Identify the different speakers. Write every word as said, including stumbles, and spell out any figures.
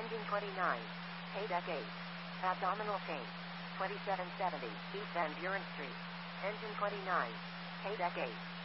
Speaker 1: Engine twenty-nine. Paydeck eight. Abdominal pain. twenty-seven seventy East Van Buren Street. Engine twenty-nine. Paydeck eight.